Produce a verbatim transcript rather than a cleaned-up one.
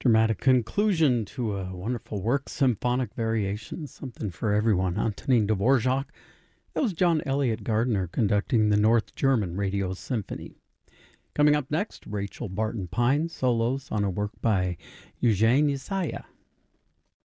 Dramatic conclusion to a wonderful work, symphonic variations, something for everyone. Antonin Dvorak. That was John Elliott Gardner conducting the North German Radio Symphony. Coming up next, Rachel Barton Pine solos on a work by Eugene Isaiah.